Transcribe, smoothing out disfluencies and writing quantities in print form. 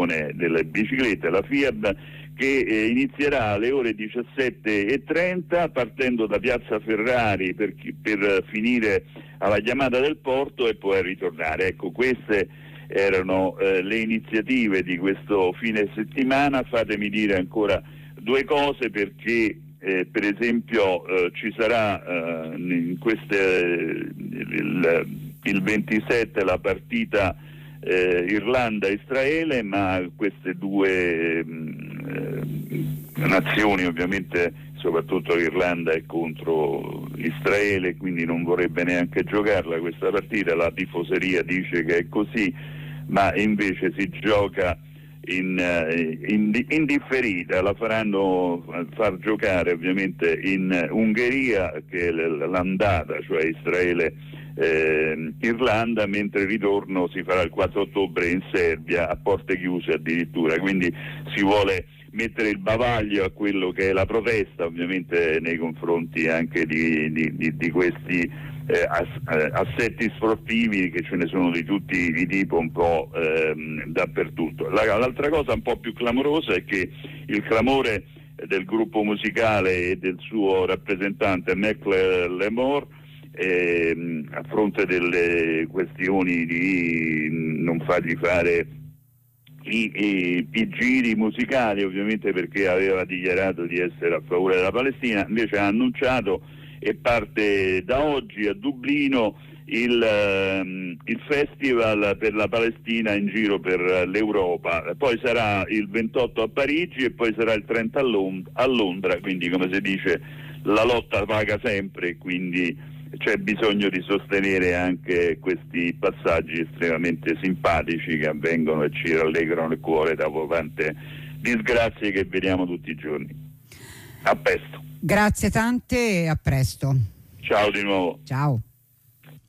delle biciclette, la FIAB, che inizierà alle ore 17:30 partendo da Piazza Ferrari per finire alla chiamata del porto e poi ritornare. Ecco, queste erano le iniziative di questo fine settimana. Fatemi dire ancora due cose, perché per esempio ci sarà in il 27 la partita Irlanda-Israele, ma queste due nazioni, ovviamente soprattutto l'Irlanda è contro Israele, quindi non vorrebbe neanche giocarla questa partita. La tifoseria dice che è così, ma invece si gioca in differita. La faranno far giocare ovviamente in Ungheria, che è l'andata, cioè Israele Irlanda, mentre il ritorno si farà il 4 ottobre in Serbia, a porte chiuse addirittura. Quindi si vuole mettere il bavaglio a quello che è la protesta, ovviamente nei confronti anche di questi assetti sportivi, che ce ne sono di tutti i tipi, un po' dappertutto. L'altra cosa un po' più clamorosa è che il clamore del gruppo musicale e del suo rappresentante Macklemore, a fronte delle questioni di non fargli fare i giri musicali, ovviamente perché aveva dichiarato di essere a favore della Palestina, invece ha annunciato, e parte da oggi a Dublino, il festival per la Palestina in giro per l'Europa. Poi sarà il 28 a Parigi e poi sarà il 30 a Londra, quindi, come si dice, la lotta paga sempre, quindi c'è bisogno di sostenere anche questi passaggi estremamente simpatici che avvengono e ci rallegrano il cuore dopo tante disgrazie che vediamo tutti i giorni. A presto. Grazie tante e a presto. Ciao di nuovo. Ciao.